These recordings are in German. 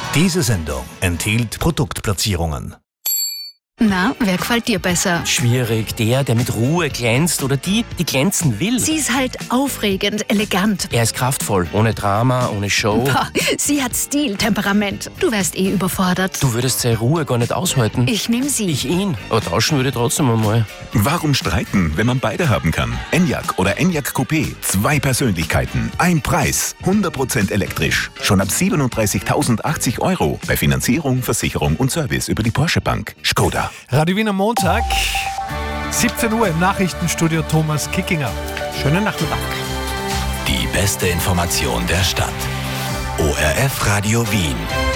Diese Sendung enthielt Produktplatzierungen. Na, wer gefällt dir besser? Schwierig. Der mit Ruhe glänzt oder die glänzen will. Sie ist halt aufregend, elegant. Er ist kraftvoll, ohne Drama, ohne Show. Boah, sie hat Stil, Temperament. Du wärst überfordert. Du würdest seine Ruhe gar nicht aushalten. Ich nehme sie. Ich ihn. Aber tauschen würde ich trotzdem einmal. Warum streiten, wenn man beide haben kann? Enyaq oder Enyaq Coupé. 2 Persönlichkeiten, ein Preis. 100% elektrisch. Schon ab 37.080 €. Bei Finanzierung, Versicherung und Service über die Porsche Bank. Skoda. Radio Wien am Montag, 17 Uhr im Nachrichtenstudio Thomas Kickinger. Schönen Nachmittag. Die beste Information der Stadt. ORF Radio Wien.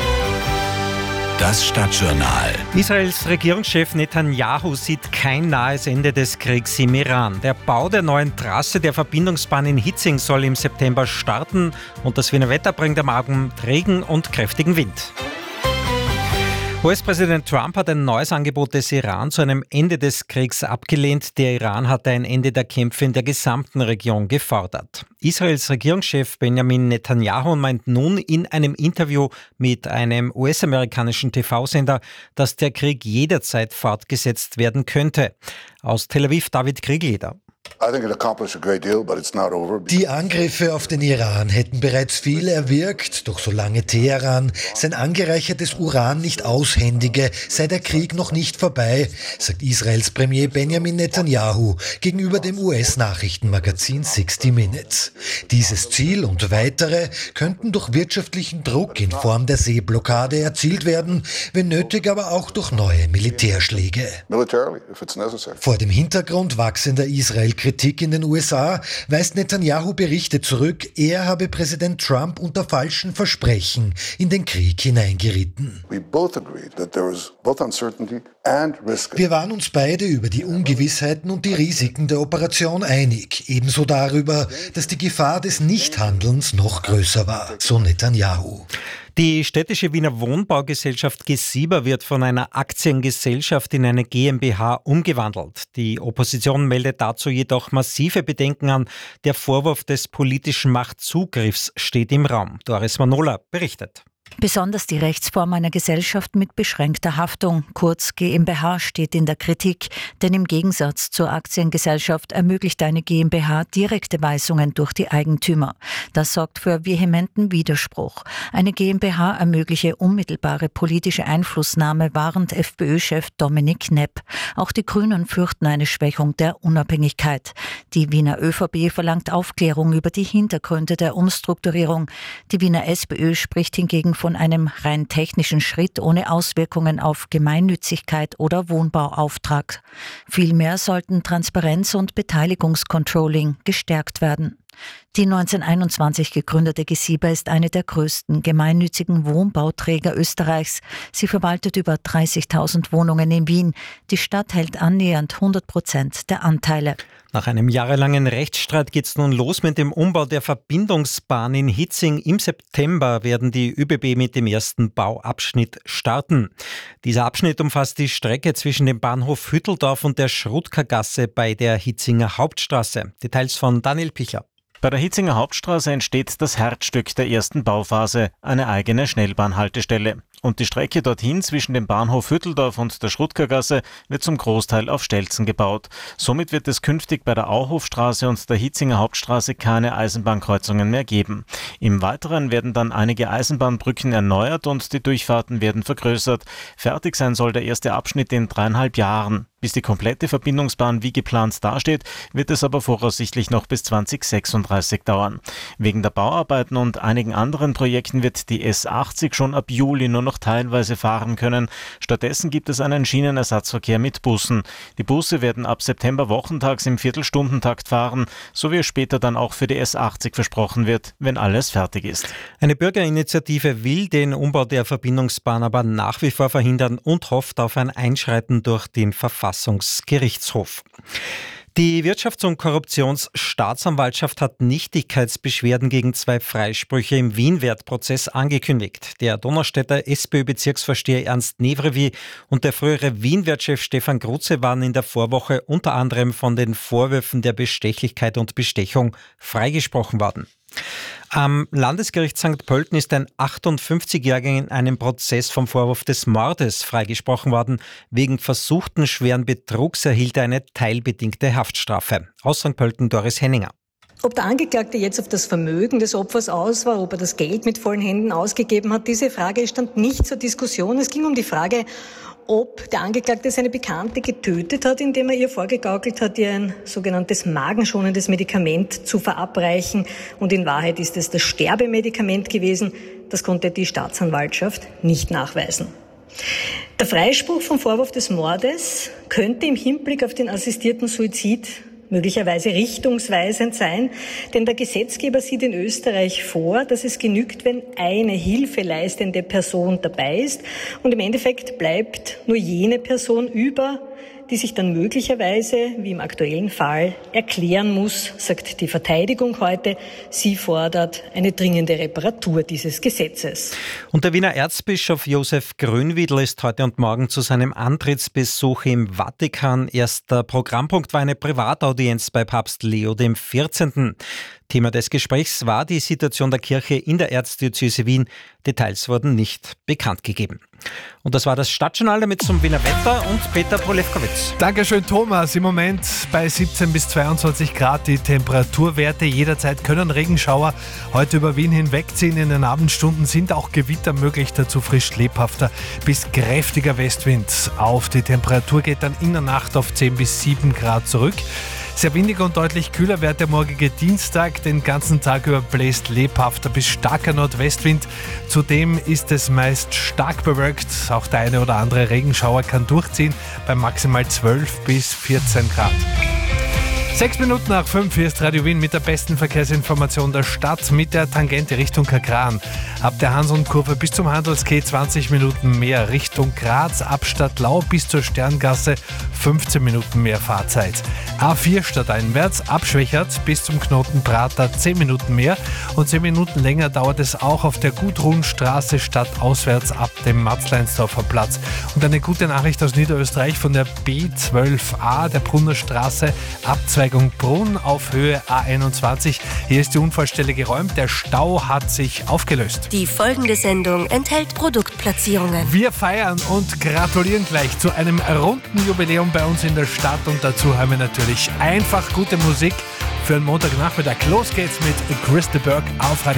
Das Stadtjournal. Israels Regierungschef Netanyahu sieht kein nahes Ende des Kriegs im Iran. Der Bau der neuen Trasse der Verbindungsbahn in Hitzing soll im September starten und das Wiener Wetter bringt am Abend Regen und kräftigen Wind. US-Präsident Trump hat ein neues Angebot des Iran zu einem Ende des Kriegs abgelehnt. Der Iran hatte ein Ende der Kämpfe in der gesamten Region gefordert. Israels Regierungschef Benjamin Netanyahu meint nun in einem Interview mit einem US-amerikanischen TV-Sender, dass der Krieg jederzeit fortgesetzt werden könnte. Aus Tel Aviv David Kriegleder. Die Angriffe auf den Iran hätten bereits viel erwirkt, doch solange Teheran sein angereichertes Uran nicht aushändige, sei der Krieg noch nicht vorbei, sagt Israels Premier Benjamin Netanyahu gegenüber dem US-Nachrichtenmagazin 60 Minutes. Dieses Ziel und weitere könnten durch wirtschaftlichen Druck in Form der Seeblockade erzielt werden, wenn nötig aber auch durch neue Militärschläge. Vor dem Hintergrund wachsender Israel-Kritik in den USA weist Netanyahu Berichte zurück, er habe Präsident Trump unter falschen Versprechen in den Krieg hineingeritten. Wir waren uns beide über die Ungewissheiten und die Risiken der Operation einig, ebenso darüber, dass die Gefahr des Nichthandelns noch größer war, so Netanyahu. Die städtische Wiener Wohnbaugesellschaft G7 wird von einer Aktiengesellschaft in eine GmbH umgewandelt. Die Opposition meldet dazu jedoch massive Bedenken an. Der Vorwurf des politischen Machtzugriffs steht im Raum. Doris Manola berichtet. Besonders die Rechtsform einer Gesellschaft mit beschränkter Haftung, kurz GmbH, steht in der Kritik, denn im Gegensatz zur Aktiengesellschaft ermöglicht eine GmbH direkte Weisungen durch die Eigentümer. Das sorgt für vehementen Widerspruch. Eine GmbH ermögliche unmittelbare politische Einflussnahme, warnt FPÖ-Chef Dominik Knepp. Auch die Grünen fürchten eine Schwächung der Unabhängigkeit. Die Wiener ÖVP verlangt Aufklärung über die Hintergründe der Umstrukturierung. Die Wiener SPÖ spricht hingegen von einem rein technischen Schritt ohne Auswirkungen auf Gemeinnützigkeit oder Wohnbauauftrag. Vielmehr sollten Transparenz und Beteiligungscontrolling gestärkt werden. Die 1921 gegründete G7 ist eine der größten gemeinnützigen Wohnbauträger Österreichs. Sie verwaltet über 30.000 Wohnungen in Wien. Die Stadt hält annähernd 100% der Anteile. Nach einem jahrelangen Rechtsstreit geht es nun los mit dem Umbau der Verbindungsbahn in Hitzing. Im September werden die ÖBB mit dem ersten Bauabschnitt starten. Dieser Abschnitt umfasst die Strecke zwischen dem Bahnhof Hütteldorf und der Schrutkergasse bei der Hitzinger Hauptstraße. Details von Daniel Pichler. Bei der Hitzinger Hauptstraße entsteht das Herzstück der ersten Bauphase, eine eigene Schnellbahnhaltestelle. Und die Strecke dorthin zwischen dem Bahnhof Hütteldorf und der Schrutkergasse wird zum Großteil auf Stelzen gebaut. Somit wird es künftig bei der Auhofstraße und der Hitzinger Hauptstraße keine Eisenbahnkreuzungen mehr geben. Im Weiteren werden dann einige Eisenbahnbrücken erneuert und die Durchfahrten werden vergrößert. Fertig sein soll der erste Abschnitt in 3,5 Jahren. Bis die komplette Verbindungsbahn wie geplant dasteht, wird es aber voraussichtlich noch bis 2036 dauern. Wegen der Bauarbeiten und einigen anderen Projekten wird die S80 schon ab Juli nur noch teilweise fahren können. Stattdessen gibt es einen Schienenersatzverkehr mit Bussen. Die Busse werden ab September wochentags im Viertelstundentakt fahren, so wie es später dann auch für die S80 versprochen wird, wenn alles fertig ist. Eine Bürgerinitiative will den Umbau der Verbindungsbahn aber nach wie vor verhindern und hofft auf ein Einschreiten durch den Verfassungsgerichtshof. Die Wirtschafts- und Korruptionsstaatsanwaltschaft hat Nichtigkeitsbeschwerden gegen 2 Freisprüche im Wienwert-Prozess angekündigt. Der Donaustädter SPÖ-Bezirksvorsteher Ernst Nevrevi und der frühere Wienwert-Chef Stefan Gruze waren in der Vorwoche unter anderem von den Vorwürfen der Bestechlichkeit und Bestechung freigesprochen worden. Am Landesgericht St. Pölten ist ein 58-Jähriger in einem Prozess vom Vorwurf des Mordes freigesprochen worden. Wegen versuchten schweren Betrugs erhielt er eine teilbedingte Haftstrafe. Aus St. Pölten Doris Henninger. Ob der Angeklagte jetzt auf das Vermögen des Opfers aus war, ob er das Geld mit vollen Händen ausgegeben hat, diese Frage stand nicht zur Diskussion. Es ging um die Frage, ob der Angeklagte seine Bekannte getötet hat, indem er ihr vorgegaukelt hat, ihr ein sogenanntes magenschonendes Medikament zu verabreichen. Und in Wahrheit ist es das Sterbemedikament gewesen. Das konnte die Staatsanwaltschaft nicht nachweisen. Der Freispruch vom Vorwurf des Mordes könnte im Hinblick auf den assistierten Suizid möglicherweise richtungsweisend sein, denn der Gesetzgeber sieht in Österreich vor, dass es genügt, wenn eine hilfeleistende Person dabei ist und im Endeffekt bleibt nur jene Person über, die sich dann möglicherweise, wie im aktuellen Fall, erklären muss, sagt die Verteidigung heute. Sie fordert eine dringende Reparatur dieses Gesetzes. Und der Wiener Erzbischof Josef Grünwiedl ist heute und morgen zu seinem Antrittsbesuch im Vatikan. Erster Programmpunkt war eine Privataudienz bei Papst Leo XIV. Thema des Gesprächs war die Situation der Kirche in der Erzdiözese Wien. Details wurden nicht bekannt gegeben. Und das war das Stadtjournal, damit zum Wiener Wetter und Peter Polewkowitz. Dankeschön, Thomas. Im Moment bei 17 bis 22 Grad die Temperaturwerte. Jederzeit können Regenschauer heute über Wien hinwegziehen. In den Abendstunden sind auch Gewitter möglich, dazu frisch lebhafter bis kräftiger Westwind auf. Die Temperatur geht dann in der Nacht auf 10 bis 7 Grad zurück. Sehr windig und deutlich kühler wird der morgige Dienstag. Den ganzen Tag über bläst lebhafter bis starker Nordwestwind. Zudem ist es meist stark bewölkt. Auch der eine oder andere Regenschauer kann durchziehen bei maximal 12 bis 14 Grad. 6 Minuten nach 5, hier ist Radio Wien mit der besten Verkehrsinformation der Stadt mit der Tangente Richtung Kakran. Ab der Hans-und-Kurve bis zum Handelsquai 20 Minuten mehr. Richtung Graz, ab Stadtlau bis zur Sterngasse 15 Minuten mehr Fahrzeit. A4 stadteinwärts, ab Schwächert bis zum Knoten Prater 10 Minuten mehr. Und 10 Minuten länger dauert es auch auf der Gudrunstraße stadtauswärts ab dem Matzleinsdorfer Platz. Und eine gute Nachricht aus Niederösterreich von der B12a, der Brunner Straße, Abzweigung Brunn auf Höhe A21. Hier ist die Unfallstelle geräumt. Der Stau hat sich aufgelöst. Die folgende Sendung enthält Produktplatzierungen. Wir feiern und gratulieren gleich zu einem runden Jubiläum bei uns in der Stadt. Und dazu haben wir natürlich einfach gute Musik für einen Montagnachmittag. Los geht's mit Chris de Burgh auf Radio